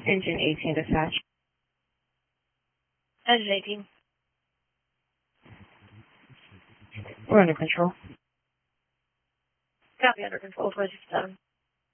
Engine 18 dispatch. Engine 18. We're under control. Copy, under control, 27.